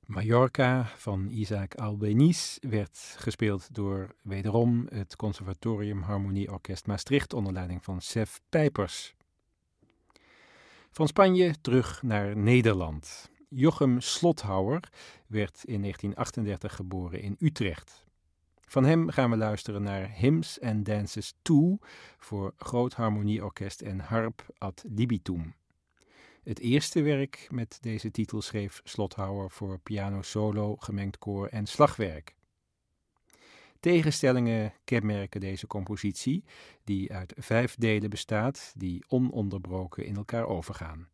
Mallorca van Isaac Albéniz werd gespeeld door wederom het Conservatorium Harmonieorkest Maastricht onder leiding van Sef Pijpers. Van Spanje terug naar Nederland. Jochem Slothouwer werd in 1938 geboren in Utrecht. Van hem gaan we luisteren naar Hymns and Dances 2 voor groot harmonieorkest en harp ad libitum. Het eerste werk met deze titel schreef Slothouwer voor piano solo, gemengd koor en slagwerk. Tegenstellingen kenmerken deze compositie, die uit 5 delen bestaat, die ononderbroken in elkaar overgaan.